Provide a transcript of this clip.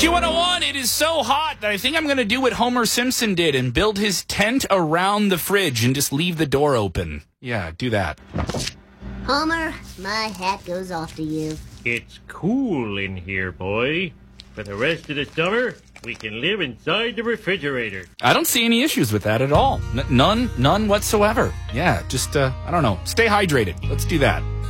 Q101, it is so hot that I think I'm going to do what Homer Simpson did and build his tent around the fridge and just leave the door open. Yeah, do that. Homer, my hat goes off to you. It's cool in here, boy. For the rest of the summer, we can live inside the refrigerator. I don't see any issues with that at all. None whatsoever. Yeah, just, I don't know, stay hydrated. Let's do that.